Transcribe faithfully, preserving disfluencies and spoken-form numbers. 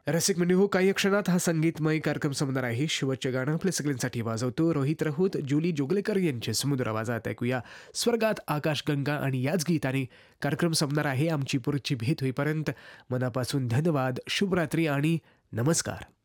रसिक म्हणजे हो, काही क्षणात हा संगीतमय कार्यक्रम संपणार आहे. शेवटचे गाणं आपल्या सगळ्यांसाठी वाजवतो रोहित राऊत, जुली जोगलेकर यांचे सुमधुर आवाजात ऐकूया स्वर्गात आकाशगंगा आणि याच गीताने कार्यक्रम संपणार आहे. आमची पुढची भेट होईपर्यंत मनापासून धन्यवाद, शुभरात्री आणि नमस्कार.